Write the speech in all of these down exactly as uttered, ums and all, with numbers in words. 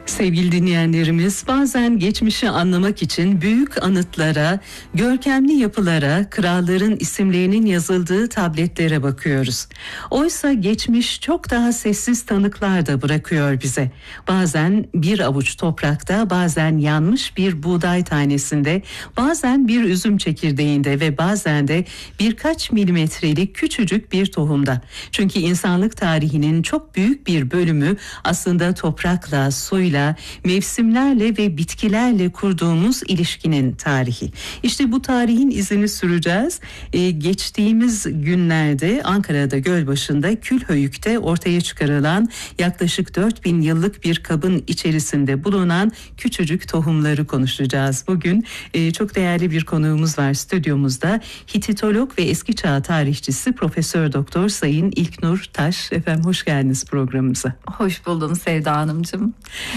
Sevgili dinleyenlerimiz, bazen geçmişi anlamak için büyük anıtlara, görkemli yapılara, kralların isimlerinin yazıldığı tabletlere bakıyoruz. Oysa geçmiş çok daha sessiz tanıklar da bırakıyor bize. Bazen bir avuç toprakta, bazen yanmış bir buğday tanesinde, bazen bir üzüm çekirdeğinde ve bazen de birkaç milimetrelik küçücük bir tohumda. Çünkü insanlık tarihinin çok büyük bir bölümü aslında toprakla, suyla, mevsimlerle ve bitkilerle kurduğumuz ilişkinin tarihi. İşte bu tarihin izini süreceğiz. Ee, geçtiğimiz günlerde Ankara'da Gölbaşı'nda Külhöyük'te ortaya çıkarılan yaklaşık dört bin yıllık bir kabın içerisinde bulunan küçücük tohumları konuşacağız. Bugün e, çok değerli bir konuğumuz var stüdyomuzda. Hititolog ve eski çağ tarihçisi Profesör Doktor Sayın İlknur Taş. Efendim hoş geldiniz programımıza. Hoş buldum Sevda Hanımcığım.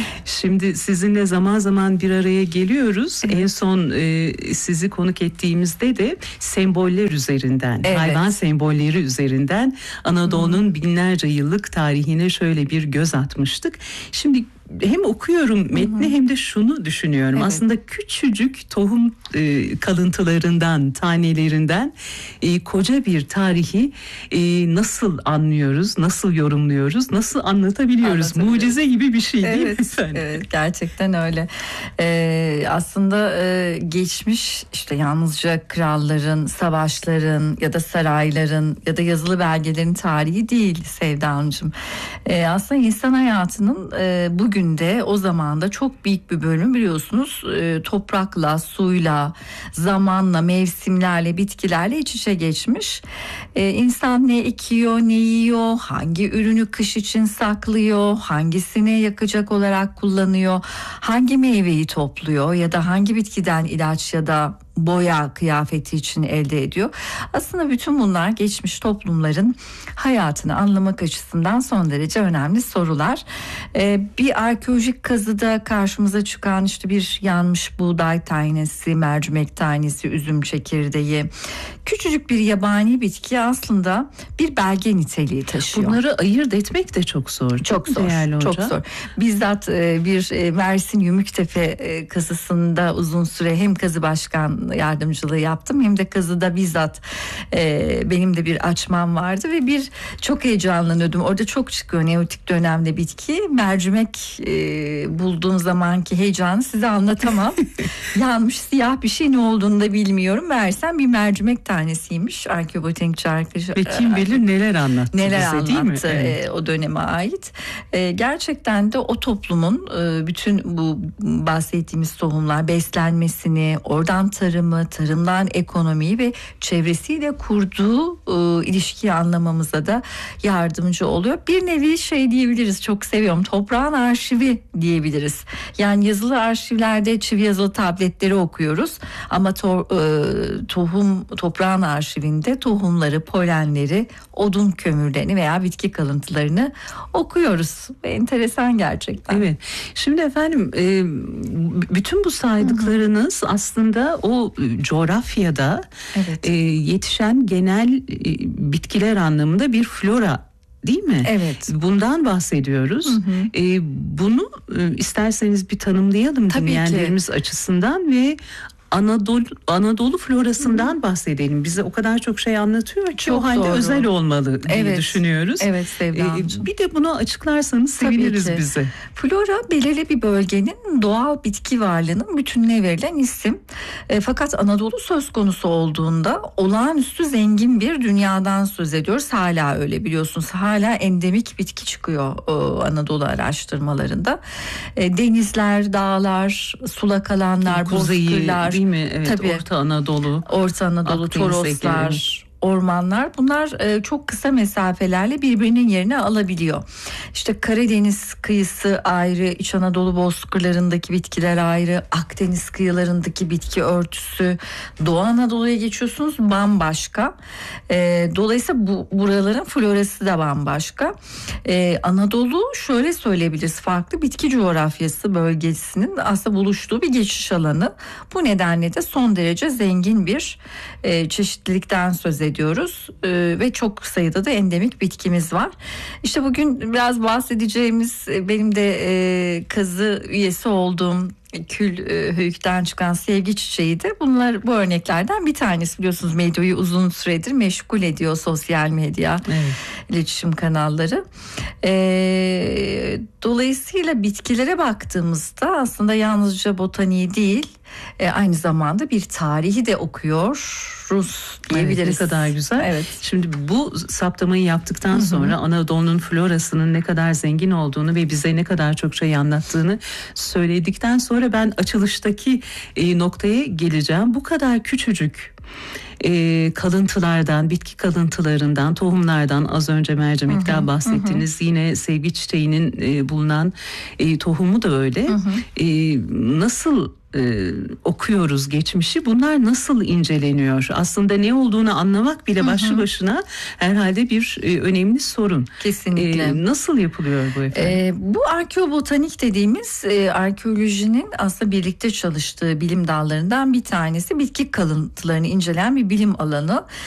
Şimdi sizinle zaman zaman bir araya geliyoruz. Evet. En son e, sizi konuk ettiğimizde de semboller üzerinden, evet. hayvan sembolleri üzerinden Anadolu'nun hmm. binlerce yıllık tarihine şöyle bir göz atmıştık. Şimdi hem okuyorum metni, hı hı. hem de şunu düşünüyorum. Evet. Aslında küçücük tohum e, kalıntılarından, tanelerinden e, koca bir tarihi e, nasıl anlıyoruz, nasıl yorumluyoruz, nasıl anlatabiliyoruz? Mucize gibi bir şey değil evet, mi efendim? Evet, gerçekten öyle. Ee, aslında e, geçmiş işte yalnızca kralların, savaşların ya da sarayların ya da yazılı belgelerin tarihi değil Sevda Hanımcığım. Ee, aslında insan hayatının e, bugün de o zamanda çok büyük bir bölüm biliyorsunuz e, toprakla, suyla, zamanla, mevsimlerle, bitkilerle iç içe geçmiş. E, insan ne ekiyor, ne yiyor, hangi ürünü kış için saklıyor, hangisini yakacak olarak kullanıyor, hangi meyveyi topluyor ya da hangi bitkiden ilaç ya da boya kıyafeti için elde ediyor. Aslında bütün bunlar geçmiş toplumların hayatını anlamak açısından son derece önemli sorular. Ee, bir arkeolojik kazıda karşımıza çıkan işte bir yanmış buğday tanesi, mercimek tanesi, üzüm çekirdeği, küçücük bir yabani bitki aslında bir belge niteliği taşıyor. Bunları ayırt etmek de çok zor. Çok, çok zor. Çok zor. Bizzat bir Mersin Yümüktepe kazısında uzun süre hem kazı başkan yardımcılığı yaptım hem de kazıda bizzat e, benim de bir açmam vardı ve bir çok heyecanlanıyordum. Orada çok çıkıyor neolitik dönemde bitki. Mercimek e, bulduğum zamanki heyecanı size anlatamam. Yanmış siyah bir şey, ne olduğunu da bilmiyorum. Meğersem bir mercimek tanesiymiş. Arkeobotanikçi arkadaşı. Ve kim bilir neler anlattı neler bize, anlattı, değil mi? Evet. E, o döneme ait. E, gerçekten de o toplumun e, bütün bu bahsettiğimiz tohumlar beslenmesini, oradan tarımı, tarımdan ekonomiyi ve çevresiyle kurduğu e, ilişkiyi anlamamıza da yardımcı oluyor. Bir nevi şey diyebiliriz, çok seviyorum, toprağın arşivi diyebiliriz. Yani yazılı arşivlerde çivi yazılı tabletleri okuyoruz ama to, e, tohum toprağın arşivinde tohumları, polenleri, odun kömürlerini veya bitki kalıntılarını okuyoruz. Enteresan gerçekten. Evet. Şimdi efendim e, bütün bu saydıklarınız hı hı. aslında o coğrafyada evet. e, yetişen genel e, bitkiler anlamında bir flora, değil mi? Evet. Bundan bahsediyoruz. Hı hı. E, bunu e, isterseniz bir tanımlayalım Tabii dinleyenlerimiz ki. açısından ve Anadolu Anadolu florasından Hı. bahsedelim. Bize o kadar çok şey anlatıyor ki çok o halde doğru. özel olmalı diye evet. düşünüyoruz. Evet Sevda Hanımcığım. Ee, bir de bunu açıklarsanız seviniriz bize. Flora belirli bir bölgenin doğal bitki varlığının bütününe verilen isim. E, fakat Anadolu söz konusu olduğunda olağanüstü zengin bir dünyadan söz ediyoruz. Hala öyle biliyorsunuz. Hala endemik bitki çıkıyor o Anadolu araştırmalarında. E, denizler, dağlar, sulak alanlar, bozkırlar. Mi? Evet, Tabii. Orta Anadolu, Orta Anadolu, Akdeniz Toroslar, Ege'nin. Ormanlar, bunlar e, çok kısa mesafelerle birbirinin yerini alabiliyor. İşte Karadeniz kıyısı ayrı, İç Anadolu bozkırlarındaki bitkiler ayrı, Akdeniz kıyılarındaki bitki örtüsü, Doğu Anadolu'ya geçiyorsunuz bambaşka. E, dolayısıyla bu buraların florası da bambaşka. E, Anadolu şöyle söyleyebiliriz, farklı bitki coğrafyası bölgesinin aslında buluştuğu bir geçiş alanı. Bu nedenle de son derece zengin bir e, çeşitlilikten söz ediyoruz. ediyoruz e, ve çok sayıda da endemik bitkimiz var. İşte bugün biraz bahsedeceğimiz e, benim de e, kazı üyesi olduğum Kül e, Höyük'ten çıkan sevgi çiçeğidir. Bunlar bu örneklerden bir tanesi. Biliyorsunuz medyayı uzun süredir meşgul ediyor sosyal medya, evet. iletişim kanalları. E, dolayısıyla bitkilere baktığımızda aslında yalnızca botaniği değil, e, aynı zamanda bir tarihi de okuyoruz diyebiliriz. Evet, ne kadar güzel. Evet. Şimdi bu saptamayı yaptıktan Hı-hı. sonra Anadolu'nun florasının ne kadar zengin olduğunu ve bize ne kadar çok şey anlattığını söyledikten sonra ben açılıştaki e, noktaya geleceğim. Bu kadar küçücük E, kalıntılardan, bitki kalıntılarından, tohumlardan, az önce mercimekten hı hı, bahsettiniz. Hı. Yine sevgi çiçeğinin e, bulunan e, tohumu da öyle. Hı hı. E, nasıl e, okuyoruz geçmişi? Bunlar nasıl inceleniyor? Aslında ne olduğunu anlamak bile başlı hı hı. başına herhalde bir e, önemli sorun. Kesinlikle. E, nasıl yapılıyor bu efendim? E, bu arkeobotanik dediğimiz e, arkeolojinin aslında birlikte çalıştığı bilim dallarından bir tanesi. Bitki kalıntılarını inceleyen bir bilim alanı.